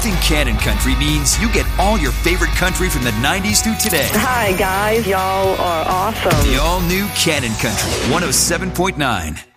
Choosing Cannon Country means you get all your favorite country from the 90s through today. Hi, guys. Y'all are awesome. The all-new Cannon Country 107.9.